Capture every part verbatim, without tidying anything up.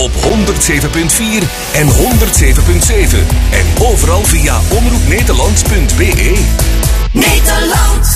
op honderd zeven punt vier en honderd zeven punt zeven. En overal via omroep nederland punt b e. Nederland.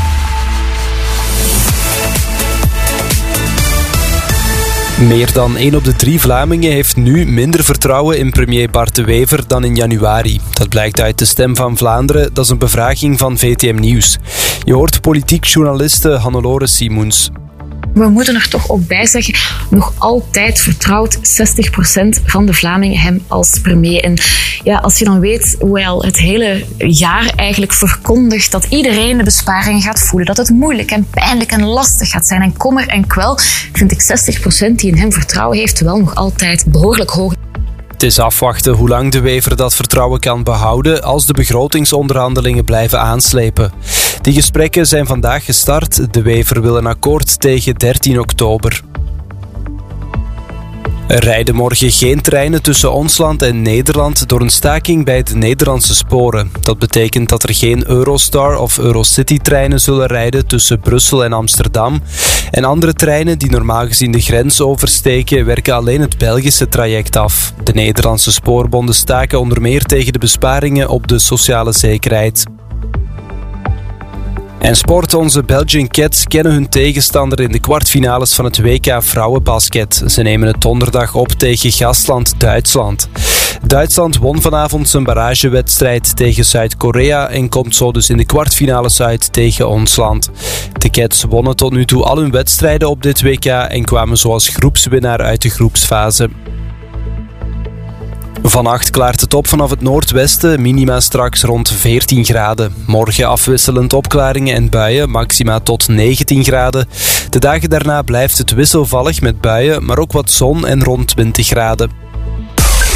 Meer dan één op de drie Vlamingen heeft nu minder vertrouwen in premier Bart De Wever dan in januari. Dat blijkt uit de Stem van Vlaanderen, dat is een bevraging van V T M Nieuws. Je hoort politiek journaliste Hannelore Simoens. We moeten er toch ook bij zeggen, nog altijd vertrouwt zestig procent van de Vlamingen hem als premier. En ja, als je dan weet hoe hij al het hele jaar eigenlijk verkondigt dat iedereen de besparingen gaat voelen, dat het moeilijk en pijnlijk en lastig gaat zijn en kommer en kwel, vind ik zestig procent die in hem vertrouwen heeft wel nog altijd behoorlijk hoog. Het is afwachten hoe lang De Wever dat vertrouwen kan behouden als de begrotingsonderhandelingen blijven aanslepen. Die gesprekken zijn vandaag gestart. De Wever wil een akkoord tegen dertien oktober. Er rijden morgen geen treinen tussen ons land en Nederland door een staking bij de Nederlandse sporen. Dat betekent dat er geen Eurostar of Eurocity-treinen zullen rijden tussen Brussel en Amsterdam. En andere treinen die normaal gezien de grens oversteken, werken alleen het Belgische traject af. De Nederlandse spoorbonden staken onder meer tegen de besparingen op de sociale zekerheid. En sport, onze Belgian Cats kennen hun tegenstander in de kwartfinales van het W K Vrouwenbasket. Ze nemen het donderdag op tegen gastland Duitsland. Duitsland won vanavond zijn barragewedstrijd tegen Zuid-Korea en komt zo dus in de kwartfinales uit tegen ons land. De Cats wonnen tot nu toe al hun wedstrijden op dit W K en kwamen zo als groepswinnaar uit de groepsfase. Vannacht klaart het op vanaf het noordwesten, minima straks rond veertien graden. Morgen afwisselend opklaringen en buien, maxima tot negentien graden. De dagen daarna blijft het wisselvallig met buien, maar ook wat zon en rond twintig graden.